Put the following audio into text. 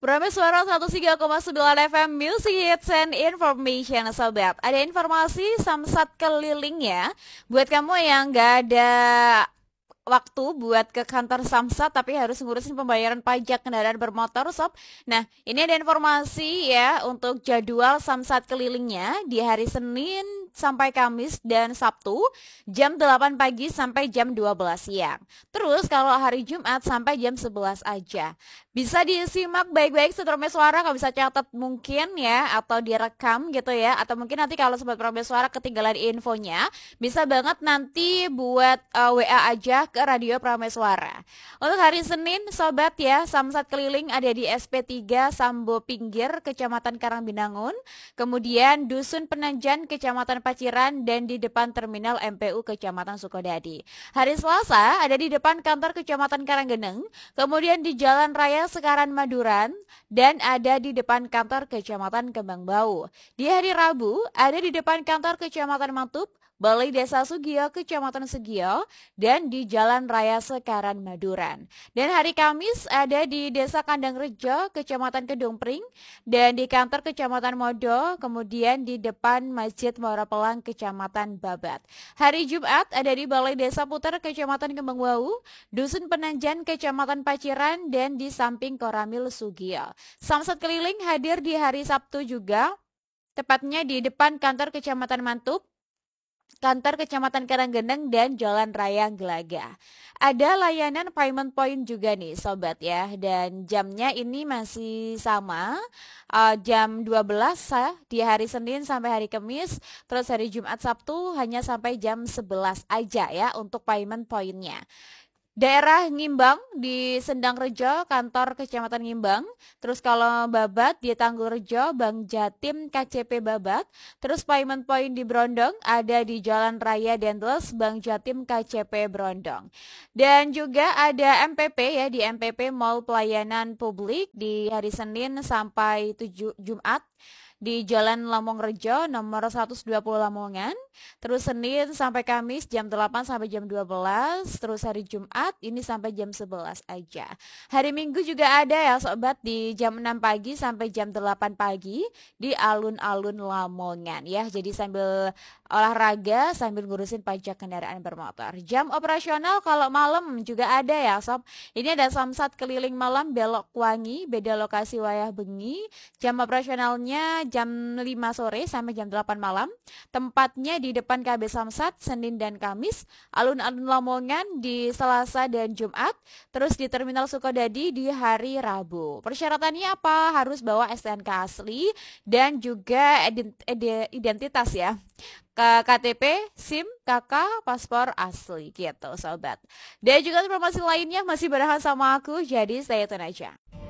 Prime Suara 103,9 FM Music Hits and Information Sobat. Ada informasi samsat keliling ya. Buat kamu yang gak ada waktu buat ke kantor Samsat tapi harus ngurusin pembayaran pajak kendaraan bermotor sob. Nah, ini ada informasi ya untuk jadwal Samsat kelilingnya di hari Senin sampai Kamis dan Sabtu jam 8 pagi sampai jam 12 siang. Terus kalau hari Jumat sampai jam 11 aja. Bisa disimak baik-baik Sobat Suara, kalau bisa catat mungkin ya atau direkam gitu ya, atau mungkin nanti kalau Sobat Suara ketinggalan infonya bisa banget nanti buat WA aja ke Radio Prameswara. Untuk hari Senin sobat ya, Samsat keliling ada di SP3 Sambo Pinggir, Kecamatan Karangbinangun, kemudian Dusun Penanjan, Kecamatan Paciran, dan di depan Terminal MPU Kecamatan Sukodadi. Hari Selasa ada di depan kantor Kecamatan Karanggeneng, kemudian di Jalan Raya Sekaran Maduran, dan ada di depan kantor Kecamatan Kembangbau. Di hari Rabu ada di depan kantor Kecamatan Matup, Balai Desa Sugio, Kecamatan Sugio, dan di Jalan Raya Sekaran Maduran. Dan hari Kamis ada di Desa Kandang Rejo, Kecamatan Kedungpring, dan di kantor Kecamatan Modo, kemudian di depan Masjid Muara Pelang, Kecamatan Babat. Hari Jumat ada di Balai Desa Puter, Kecamatan Kembangbau, Dusun Penanjan, Kecamatan Paciran, dan di samping Koramil Sugio. Samsat keliling hadir di hari Sabtu juga, tepatnya di depan kantor Kecamatan Mantup, kantor Kecamatan Karanggeneng, dan Jalan Raya Gelaga. Ada layanan payment point juga nih sobat ya, dan jamnya ini masih sama, jam 12 ya, di hari Senin sampai hari Kamis. Terus hari Jumat Sabtu hanya sampai jam 11 aja ya untuk payment pointnya. Daerah Ngimbang di Sendang Rejo, kantor Kecamatan Ngimbang. Terus kalau Babat di Tanggul Rejo, Bang Jatim, KCP Babat. Terus payment point di Brondong ada di Jalan Raya Dendles, Bang Jatim, KCP Brondong. Dan juga ada MPP ya, di MPP Mall Pelayanan Publik di hari Senin sampai Jumat di Jalan Lamong Rejo nomor 120 Lamongan. Terus Senin sampai Kamis jam 8 sampai jam 12. Terus hari Jumat ini sampai jam 11 aja. Hari Minggu juga ada ya sobat, di jam 6 pagi sampai jam 8 pagi di alun-alun Lamongan ya. Jadi sambil olahraga sambil ngurusin pajak kendaraan bermotor. Jam operasional kalau malam juga ada ya sob. Ini ada Samsat keliling malam Belok Wangi, beda lokasi wayah bengi. Jam operasionalnya jam 5 sore sampai jam 8 malam. Tempatnya di depan KB Samsat Senin dan Kamis, alun-alun Lamongan di Selasa dan Jumat, terus di Terminal Sukodadi di hari Rabu. Persyaratannya apa? Harus bawa STNK asli dan juga identitas ya. KTP, SIM, KK, paspor asli gitu sobat. Dan juga informasi lainnya masih barengan sama aku, jadi stay tune aja.